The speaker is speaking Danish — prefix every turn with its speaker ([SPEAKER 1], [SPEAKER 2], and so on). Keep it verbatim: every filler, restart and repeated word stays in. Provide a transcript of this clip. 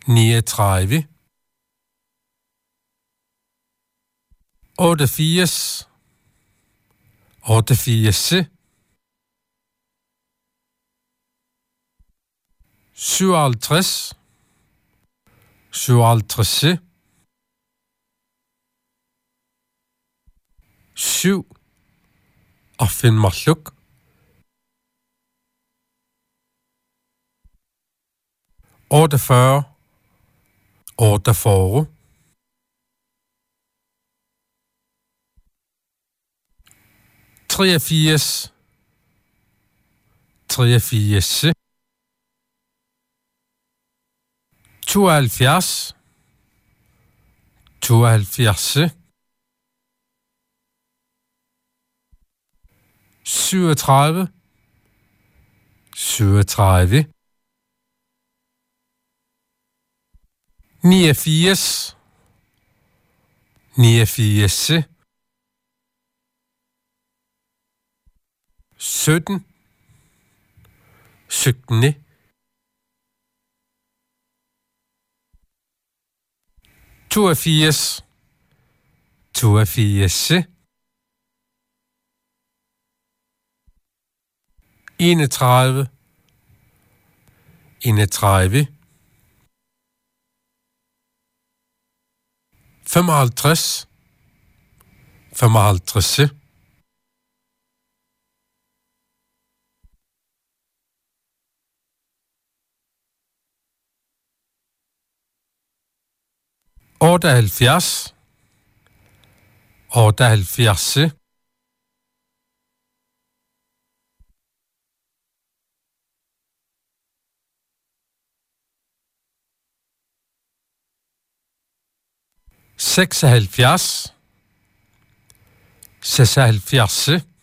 [SPEAKER 1] niogtredive, otteogfirs, otteogfirs, syvoghalvtreds, syvoghalvtreds, syv og femoghalvtreds, otteogfyrre, otteogfyrre, treogfirs, treogfirs, tooghalvfjerds, tooghalvfjerds, syvogtredive, syvogtredive, niogfirs, niogfirs, sytten, sytten, toogfirs, toogfirs, enogtredive, enogtredive, femoghalvtreds, femoghalvtreds, otteoghalvfjerds, otteoghalvfjerds, seksoghalvfjerds, seksoghalvfjerds,